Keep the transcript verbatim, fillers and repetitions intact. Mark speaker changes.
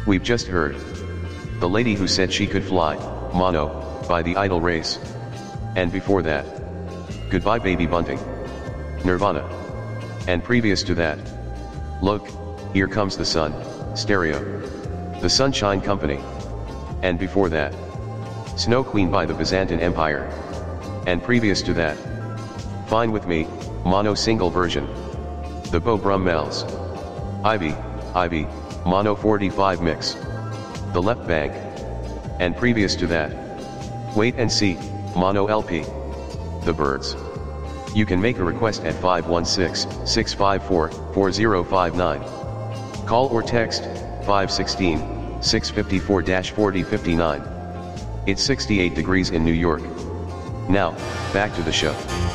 Speaker 1: We've just heard The Lady Who Said She Could Fly, Mono, by The Idle Race. And before that, Goodbye Baby Bunting, Nirvana. And previous to that, Look, Here Comes the Sun, Stereo, The Sunshine Company. And before that, Snow Queen by the Byzantine Empire. And previous to that, Fine With Me, mono single version, The Beau Brummels, Ivy, Ivy, mono forty-five mix, The Left Bank. And previous to that, Wait and See, mono L P, The Byrds. You can make a request at five one six, six five four, four zero five nine. Call or text five one six, six five four, four zero five nine. It's sixty-eight degrees in New York. Now, back to the show.